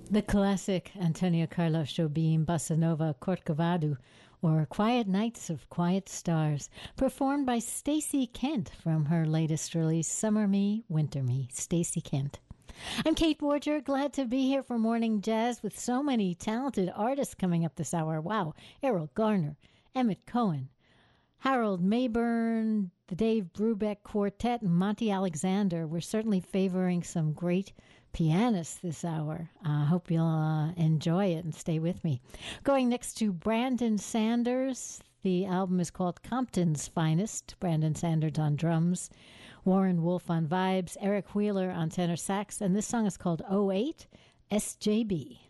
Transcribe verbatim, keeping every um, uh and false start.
The classic Antonio Carlos Jobim Bossa Nova Corcovado, or Quiet Nights of Quiet Stars, performed by Stacey Kent from her latest release, Summer Me, Winter Me. Stacey Kent. I'm Kate Borger, glad to be here for Morning Jazz with so many talented artists coming up this hour. Wow, Errol Garner, Emmett Cohen, Harold Mayburn, the Dave Brubeck Quartet, and Monty Alexander. We're certainly favoring some great pianists this hour. I uh, hope you'll uh, enjoy it and stay with me. Going next to Brandon Sanders. The album is called Compton's Finest. Brandon Sanders on drums, Warren Wolf on vibes, Eric Wheeler on tenor sax, and this song is called oh eight S J B.